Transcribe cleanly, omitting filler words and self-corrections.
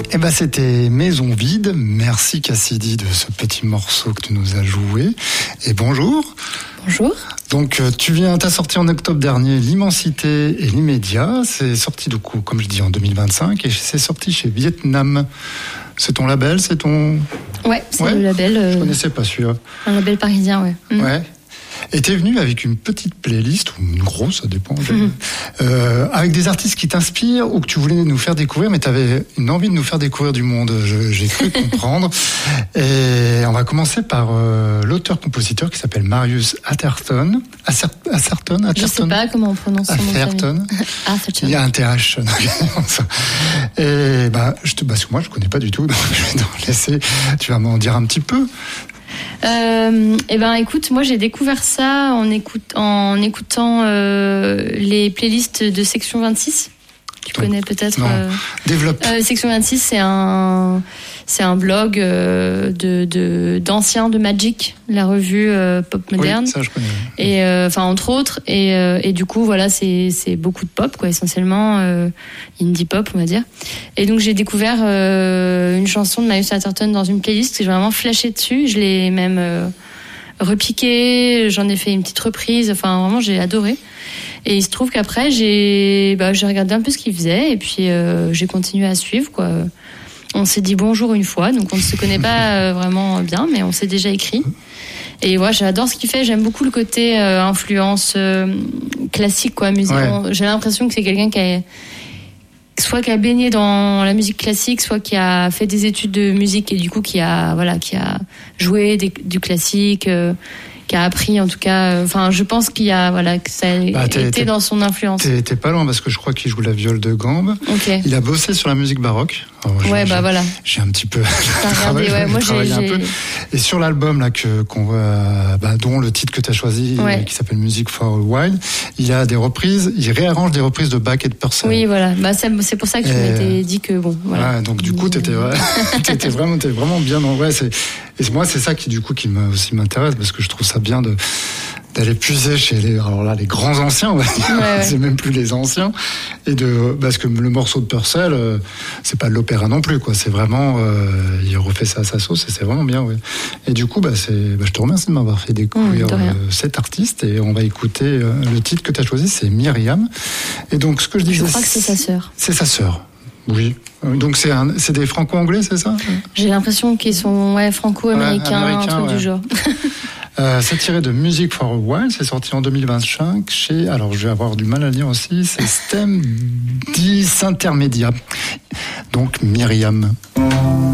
Eh ben, c'était Maison Vide. Merci Cassidy de ce petit morceau que tu nous as joué. Et bonjour. Bonjour. Donc, t'as sorti en octobre dernier L'Immensité et l'Immédiat. C'est sorti du coup, comme je dis, en 2025 et c'est sorti chez Vietnam. C'est ton label, c'est ton... Ouais, c'est le label. Je connaissais pas celui-là. Un label parisien, ouais. Ouais. Et t'es venu avec une petite playlist, ou une grosse, ça dépend, avec des artistes qui t'inspirent ou que tu voulais nous faire découvrir, mais t'avais une envie de nous faire découvrir du monde, j'ai cru comprendre. Et on va commencer par l'auteur-compositeur qui s'appelle Marius Atherton. Atherton. Je sais pas comment on prononce son nom. Atherton. Il y a un TH. Et parce que moi je connais pas du tout, donc je vais t'en laisser. Tu vas m'en dire un petit peu. Écoute, moi j'ai découvert ça en écoutant les playlists de Section 26. Tu connais peut-être. Développe. Section 26, c'est un blog d'anciens de Magic, la revue pop moderne. Oui, ça je connais. Et entre autres, et du coup voilà, c'est beaucoup de pop quoi, essentiellement indie pop on va dire. Et donc j'ai découvert une chanson de Marius Atherton dans une playlist, j'ai vraiment flashé dessus, je l'ai même repiqué, j'en ai fait une petite reprise, enfin vraiment j'ai adoré. Et il se trouve qu'après j'ai regardé un peu ce qu'il faisait et puis j'ai continué à suivre quoi. On s'est dit bonjour une fois, donc on ne se connaît pas vraiment bien, mais on s'est déjà écrit. Et ouais, j'adore ce qu'il fait. J'aime beaucoup le côté influence classique, quoi, musique. Ouais. J'ai l'impression que c'est quelqu'un qui a baigné dans la musique classique, soit qui a fait des études de musique et du coup qui a joué du classique. Qui a appris en tout cas, je pense qu'il y a que ça a été dans son influence. T'es pas loin parce que je crois qu'il joue la viole de gambe. Okay. Il a bossé sur la musique baroque. Alors, j'ai un petit peu travaillé un peu. Et sur l'album là qu'on voit, dont le titre que tu as choisi, qui s'appelle Music for a While, il y a des reprises, il réarrange des reprises de Bach et de Purcell. Oui, voilà. C'est pour ça que je m'étais dit que bon. Voilà. Ouais, donc du coup, t'étais vraiment bien dans. Ouais, et moi, c'est ça qui aussi m'intéresse parce que je trouve ça bien d'aller puiser chez les grands anciens, on va dire. Ouais. C'est même plus les anciens. Parce que le morceau de Purcell, c'est pas de l'opéra non plus, quoi. C'est vraiment, il refait ça à sa sauce et c'est vraiment bien, ouais. Et du coup, je te remercie de m'avoir fait découvrir cet artiste et on va écouter le titre que tu as choisi, c'est Myriam. Et donc, ce que je disais. Je crois que c'est sa sœur. C'est sa sœur. Oui. Donc c'est des franco-anglais, c'est ça? J'ai l'impression qu'ils sont franco-américains, un truc du genre. C'est tiré de Music for a While, c'est sorti en 2025 chez, alors je vais avoir du mal à le dire aussi, c'est Stem Dis Intermedia. Donc Myriam.